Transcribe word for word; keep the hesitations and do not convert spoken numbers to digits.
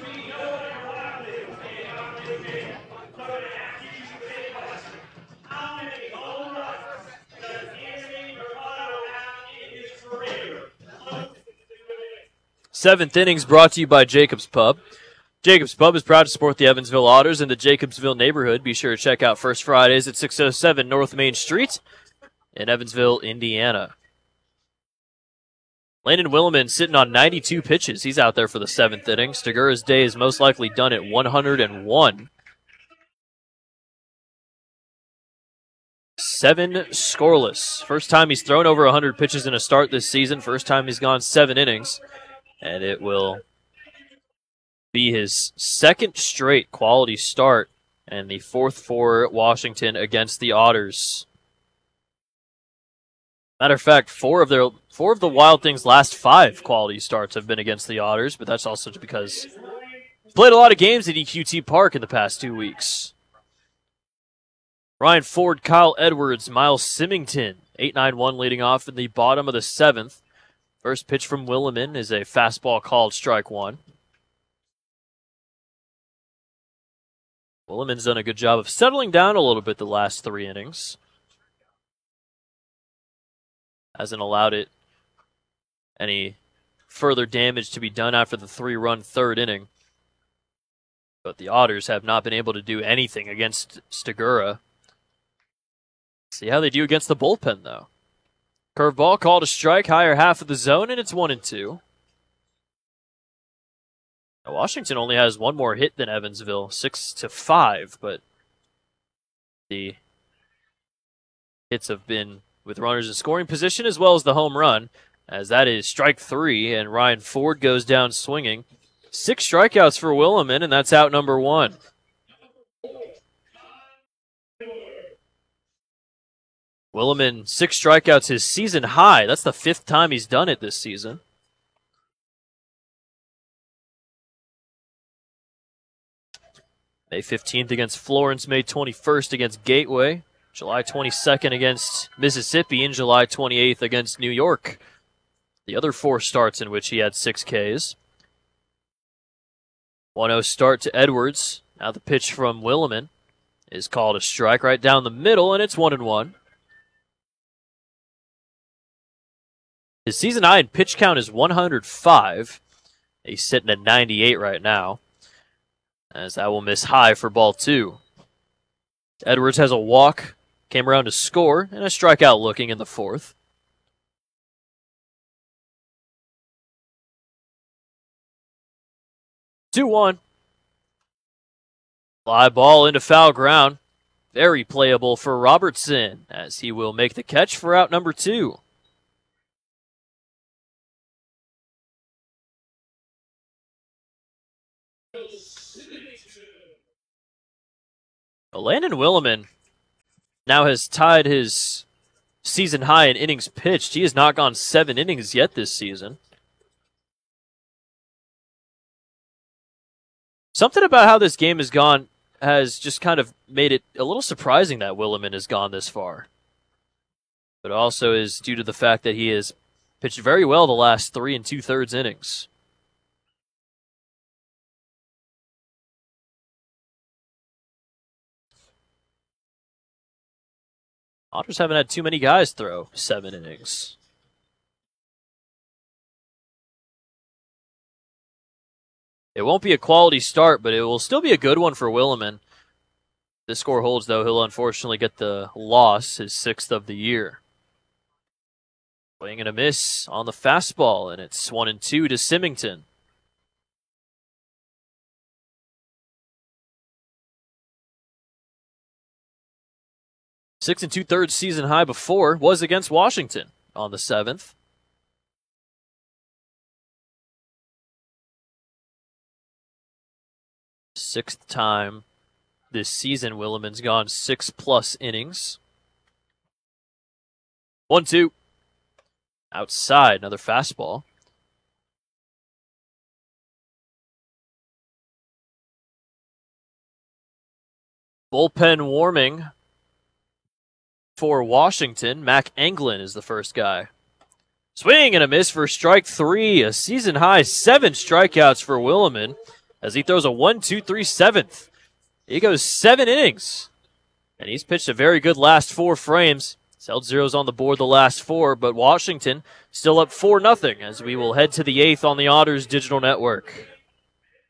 Seventh innings brought to you by Jacobs Pub. Jacobs Pub is proud to support the Evansville Otters in the Jacobsville neighborhood. Be sure to check out First Fridays at six oh seven North Main Street in Evansville, Indiana. Landon Williman sitting on ninety-two pitches. He's out there for the seventh inning. Stigura's day is most likely done at one hundred one. Seven scoreless. First time he's thrown over one hundred pitches in a start this season. First time he's gone seven innings. And it will be his second straight quality start and the fourth for Washington against the Otters. Matter of fact, four of their four of the Wild Things' last five quality starts have been against the Otters, but that's also because he's played a lot of games at E Q T Park in the past two weeks. Ryan Ford, Kyle Edwards, Miles Symington, eight nine one leading off in the bottom of the seventh. First pitch from Williman is a fastball called strike one. Williman's done a good job of settling down a little bit the last three innings. Hasn't allowed it any further damage to be done after the three-run third inning. But the Otters have not been able to do anything against Stigura. See how they do against the bullpen, though. Curveball called a strike, higher half of the zone, and it's one and two. Now, Washington only has one more hit than Evansville, six to five, but the hits have been with runners in scoring position as well as the home run, as that is strike three, and Ryan Ford goes down swinging. Six strikeouts for Williman, and that's out number one. Williman, six strikeouts, his season high. That's the fifth time he's done it this season. May fifteenth against Florence, May twenty-first against Gateway, July twenty-second against Mississippi, and July twenty-eighth against New York. The other four starts in which he had six Ks. one oh start to Edwards. Now the pitch from Williman is called a strike right down the middle, and it's one and one. His season high in pitch count is one hundred five. He's sitting at ninety-eight right now, as that will miss high for ball two. Edwards has a walk, came around to score, and a strikeout looking in the fourth. two one. Fly ball into foul ground. Very playable for Robertson, as he will make the catch for out number two. Landon Williman now has tied his season high in innings pitched. He has not gone seven innings yet this season. Something about how this game has gone has just kind of made it a little surprising that Williman has gone this far. But also is due to the fact that he has pitched very well the last three and two-thirds innings. Otters haven't had too many guys throw seven innings. It won't be a quality start, but it will still be a good one for Williman. This score holds, though, he'll unfortunately get the loss, his sixth of the year. Swing and a miss on the fastball, and it's one and two to Symington. Six and two-thirds season high before was against Washington on the seventh. Sixth time this season, Williman's gone six-plus innings. One two. Outside, another fastball. Bullpen warming for Washington. Mac Anglin is the first guy. Swing and a miss for strike three. A season high seven strikeouts for Williman. as he throws a one two three seventh. He goes seven innings, and he's pitched a very good last four frames. He's held zeros on the board the last four, but Washington still up four nothing as we will head to the eighth on the Otters Digital Network.